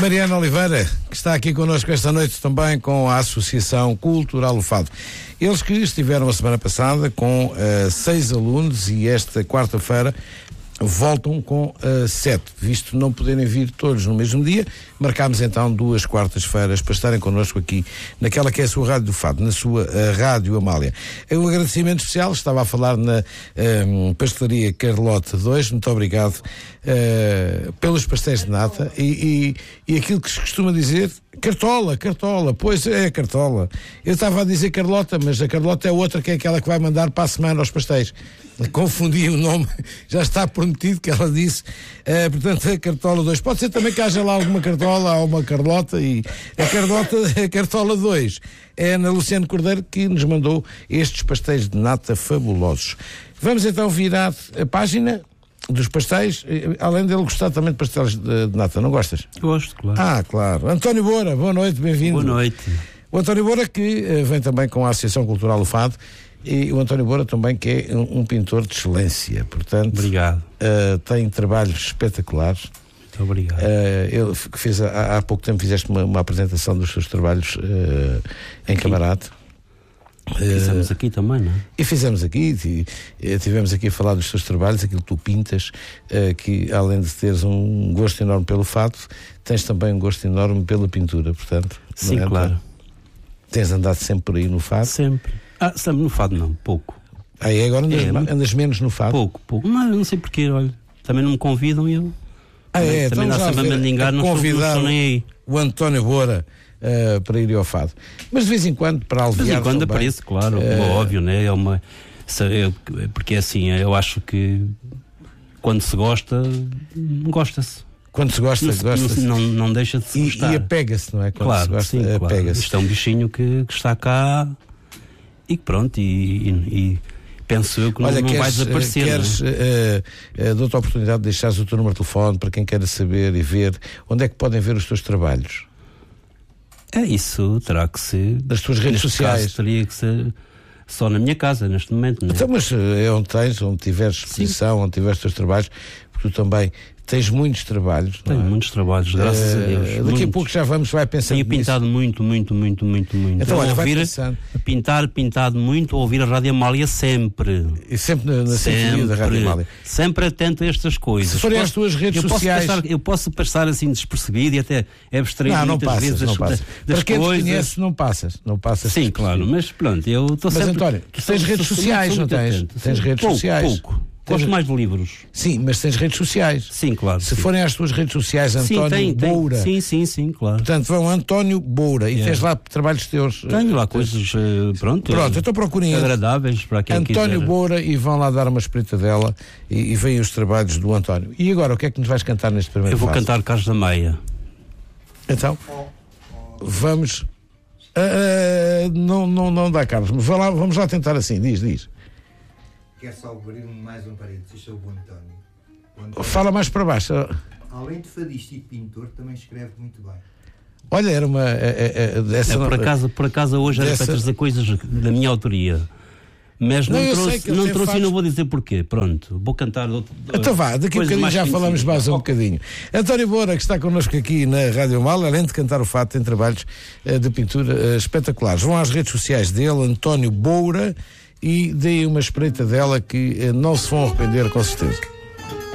Mariana Oliveira, que está aqui connosco esta noite também com a Associação Cultural O Fado. Eles que estiveram a semana passada com 6 alunos e esta quarta-feira voltam com 7, visto não poderem vir todos no mesmo dia, marcámos então 2 quartas-feiras para estarem connosco aqui, naquela que é a sua Rádio do Fado, na sua Rádio Amália. Um agradecimento especial, estava a falar na Pastelaria Carlota 2, muito obrigado pelos pastéis de nata e aquilo que se costuma dizer, Cartola, pois é, Cartola. Eu estava a dizer Carlota, mas a Carlota é outra, que é aquela que vai mandar para a semana aos pastéis. Confundi o nome, já está prometido que ela disse, portanto a Cartola 2, pode ser também que haja lá alguma Cartola ou uma Carlota, e a Cartola 2 é a Ana Luciano Cordeiro que nos mandou estes pastéis de nata fabulosos. Vamos então virar a página dos pastéis, além dele gostar também de pastéis de nata, não gostas? Gosto, claro. Ah, claro. António Boura, boa noite, bem-vindo. Boa noite. O António Boura que vem também com a Associação Cultural O Fado, e o António Boura também que é um pintor de excelência, portanto... Obrigado. Tem trabalhos espetaculares. Muito obrigado. Ele fez, há pouco tempo fizeste uma apresentação dos seus trabalhos em Camarate. Fizemos aqui também, não é? E fizemos aqui, tivemos aqui a falar dos teus trabalhos, aquilo que tu pintas, que além de teres um gosto enorme pelo fado, tens também um gosto enorme pela pintura, portanto. Sim, não é? Claro. Tens andado sempre por aí no fado? Sempre. Sempre no fado não, pouco. Aí agora andas menos no fado? Pouco. Não sei porquê, olha, também não me convidam e eu... também dá sempre a mandingar, não estou nem aí. O António Boura para ir ao fado. Mas de vez em quando, para aliviar. De vez em quando aparece, claro, óbvio, né? Porque assim, eu acho que quando se gosta, gosta-se. Quando se gosta, gosta-se. Não deixa de se gostar. E apega-se, não é? Quando claro, se gosta, sim, apega-se. Isto é um bichinho que está cá e pronto, e penso eu que não vai desaparecer. Dou-te a oportunidade de deixares o teu número de telefone para quem queira saber e ver onde é que podem ver os teus trabalhos. Isso terá que ser das tuas redes sociais. Caso, teria que ser só na minha casa neste momento, não é? Então, mas é onde tiveres exposição, onde tiveres os teus trabalhos, porque tu também tens muitos trabalhos. Tenho muitos trabalhos, graças a Deus. Daqui a pouco já vai pensando. Tenho pintado muito. Então, olha, vai pensando. Pintado muito, ouvir a Rádio Amália sempre. E sempre na sintonia da Rádio Amália. Sempre atento a estas coisas. Se forem às tuas redes sociais. Eu posso passar assim despercebido e até abstrair muitas vezes das coisas. Para quem te conhece, não passas. Sim, claro, mas pronto, eu estou sempre... Mas António, tu tens redes sociais, não tens? Tens redes sociais? Pouco. Gosto mais de livros. Sim, mas tens redes sociais. Sim, claro. Se forem às tuas redes sociais, António Boura. Sim, claro. Portanto, vão António Boura e tens lá trabalhos teus. Tenho lá coisas, pronto, então procurem agradáveis para quem António quiser. Boura e vão lá dar uma espreitadela e veem os trabalhos do António. E agora, o que é que nos vais cantar neste primeiro fase? Eu vou cantar Carlos da Meia. Então, vamos... não dá, Carlos. Vamos lá tentar assim, diz. Quero só abrir mais um parênteses sobre o António. Fala mais para baixo. Além de fadista e pintor, também escreve muito bem. Olha, era uma... por acaso hoje era para dizer coisas da minha autoria. Mas não trouxe e não vou dizer porquê. Pronto, vou cantar então vá, daqui a bocadinho já falamos mais um bocadinho. António Boura, que está connosco aqui na Rádio Amália, além de cantar o fado, tem trabalhos de pintura espetaculares. Vão às redes sociais dele, António Boura, e deem uma espreita dela que não se vão arrepender, com certeza.